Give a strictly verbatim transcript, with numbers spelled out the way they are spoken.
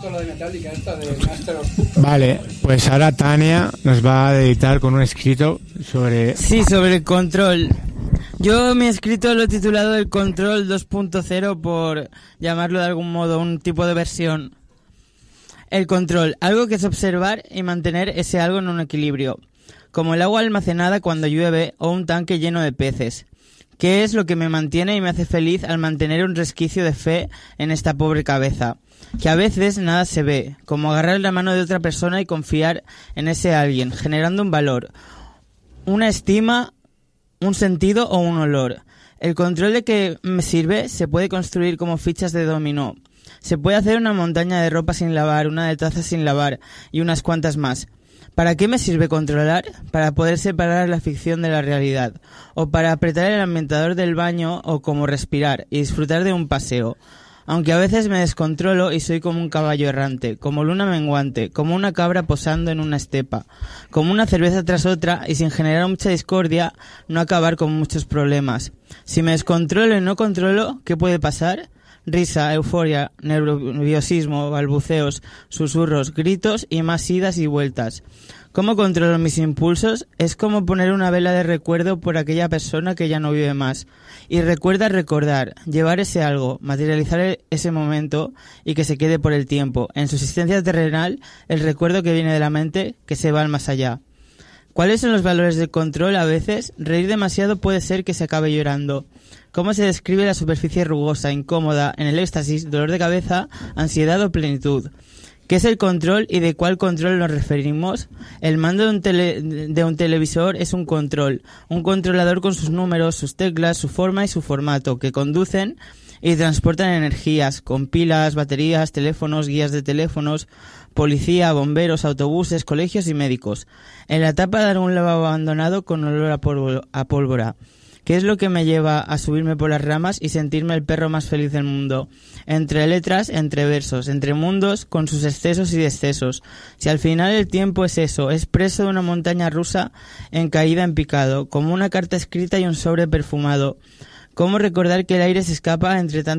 puesto la de Metallica, esta de Master of Puppets. Vale, pues ahora Tania nos va a editar con un escrito sobre... Sí, sobre el control. Yo mi escrito lo he titulado el control dos punto cero por llamarlo de algún modo, un tipo de versión. El control, algo que es observar y mantener ese algo en un equilibrio, como el agua almacenada cuando llueve o un tanque lleno de peces. ¿Qué es lo que me mantiene y me hace feliz al mantener un resquicio de fe en esta pobre cabeza? Que a veces nada se ve, como agarrar la mano de otra persona y confiar en ese alguien, generando un valor, una estima, un sentido o un olor. El control de que me sirve se puede construir como fichas de dominó. Se puede hacer una montaña de ropa sin lavar, una de tazas sin lavar y unas cuantas más. ¿Para qué me sirve controlar? Para poder separar la ficción de la realidad, o para apretar el ambientador del baño o como respirar y disfrutar de un paseo. Aunque a veces me descontrolo y soy como un caballo errante, como luna menguante, como una cabra posando en una estepa, como una cerveza tras otra y sin generar mucha discordia, no acabar con muchos problemas. Si me descontrolo y no controlo, ¿qué puede pasar? Risa, euforia, nerviosismo, balbuceos, susurros, gritos y más idas y vueltas. ¿Cómo controlo mis impulsos? Es como poner una vela de recuerdo por aquella persona que ya no vive más. Y recuerda recordar, llevar ese algo, materializar ese momento y que se quede por el tiempo. En su existencia terrenal, el recuerdo que viene de la mente, que se va al más allá. ¿Cuáles son los valores del control? A veces, reír demasiado puede ser que se acabe llorando. ¿Cómo se describe la superficie rugosa, incómoda, en el éxtasis, dolor de cabeza, ansiedad o plenitud? ¿Qué es el control y de cuál control nos referimos? El mando de un, tele, de un televisor es un control, un controlador con sus números, sus teclas, su forma y su formato, que conducen y transportan energías, con pilas, baterías, teléfonos, guías de teléfonos, policía, bomberos, autobuses, colegios y médicos. En la tapa de un lavabo abandonado con olor a, polvo, a pólvora. ¿Qué es lo que me lleva a subirme por las ramas y sentirme el perro más feliz del mundo? Entre letras, entre versos, entre mundos, con sus excesos y descesos. Si al final el tiempo es eso, es preso de una montaña rusa en caída en picado, como una carta escrita y un sobre perfumado. ¿Cómo recordar que el aire se escapa entre tantos